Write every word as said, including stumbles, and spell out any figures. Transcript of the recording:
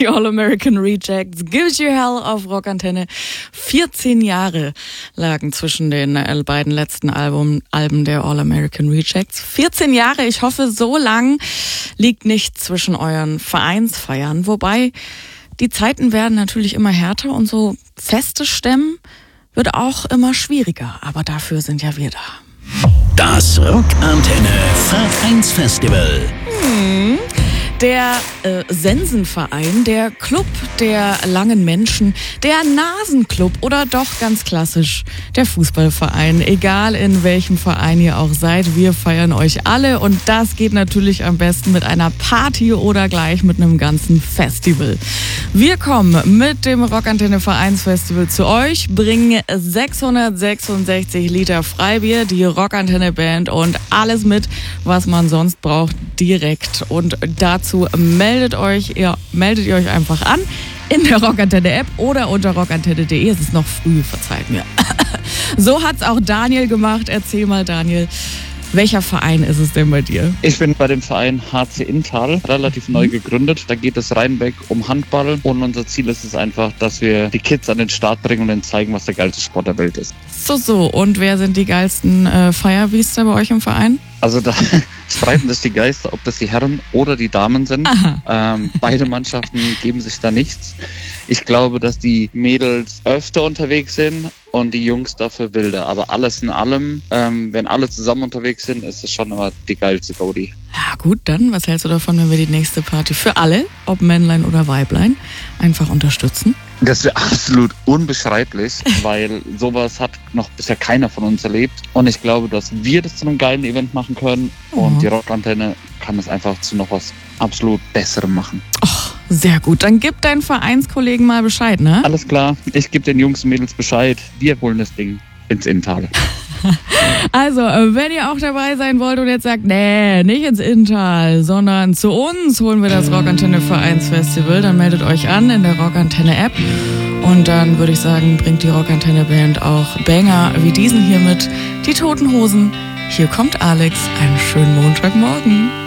Die All-American Rejects, Gives You Hell auf Rockantenne. vierzehn Jahre lagen zwischen den beiden letzten Album, Alben der All-American Rejects. vierzehn Jahre, ich hoffe, so lang liegt nicht zwischen euren Vereinsfeiern. Wobei, die Zeiten werden natürlich immer härter und so Feste stemmen wird auch immer schwieriger. Aber dafür sind ja wir da. Das Rockantenne Vereinsfestival. Hm. Der äh, Sensenverein, der Club der langen Menschen, der Nasenclub oder doch ganz klassisch der Fußballverein. Egal in welchem Verein ihr auch seid, wir feiern euch alle und das geht natürlich am besten mit einer Party oder gleich mit einem ganzen Festival. Wir kommen mit dem Rockantenne Vereinsfestival zu euch, bringen sechshundertsechsundsechzig Liter Freibier, die Rockantenne Band und alles mit, was man sonst braucht, direkt. Und dazu meldet euch, ihr meldet ihr euch einfach an in der Rockantenne App oder unter rockantenne punkt de. Es ist noch früh, verzeiht mir. So hat's auch Daniel gemacht. Erzähl mal, Daniel, welcher Verein ist es denn bei dir? Ich bin bei dem Verein H C Inntal, relativ neu gegründet. Da geht es reinweg um Handball und unser Ziel ist es einfach, dass wir die Kids an den Start bringen und ihnen zeigen, was der geilste Sport der Welt ist. So, so. Und wer sind die geilsten äh, Firebeaster bei euch im Verein? Also da streiten sich die Geister, ob das die Herren oder die Damen sind. Ähm, beide Mannschaften geben sich da nichts. Ich glaube, dass die Mädels öfter unterwegs sind und die Jungs dafür wilder. Aber alles in allem, ähm, wenn alle zusammen unterwegs sind, ist es schon immer die geilste Gaudi. Ja gut, dann, was hältst du davon, wenn wir die nächste Party für alle, ob Männlein oder Weiblein, einfach unterstützen? Das wäre absolut unbeschreiblich, weil sowas hat noch bisher keiner von uns erlebt. Und ich glaube, dass wir das zu einem geilen Event machen können. Mhm. Und die Rockantenne kann es einfach zu noch was absolut Besserem machen. Oh, sehr gut. Dann gib deinen Vereinskollegen mal Bescheid, ne? Alles klar. Ich gebe den Jungs und Mädels Bescheid. Wir holen das Ding ins Inntal. Also, wenn ihr auch dabei sein wollt und jetzt sagt, nee, nicht ins Inntal, sondern zu uns holen wir das Rockantenne Vereinsfestival, dann meldet euch an in der Rockantenne App und dann würde ich sagen, bringt die Rockantenne Band auch Banger wie diesen hier mit, die Toten Hosen. Hier kommt Alex, einen schönen Montagmorgen.